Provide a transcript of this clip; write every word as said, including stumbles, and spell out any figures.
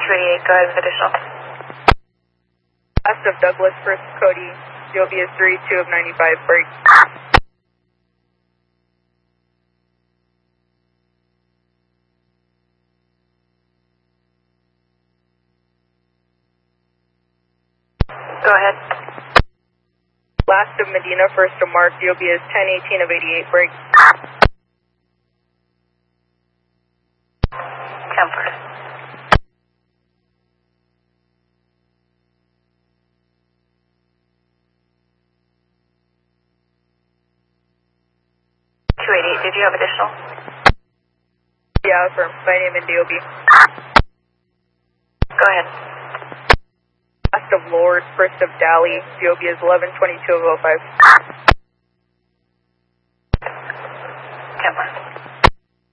two eighty-eight, go ahead with additional. Last of Douglas, first Cody, D O B is three two of ninety-five, break. Go ahead. Last of Medina, first of Mark, D O B is ten eighteen of eighty-eight, break. Temper. two eighty-eight, did you have additional? Yeah, affirm. By name and D O B. Go ahead. Last of Lord, first of Dally, D O B is eleven twenty-two of oh five.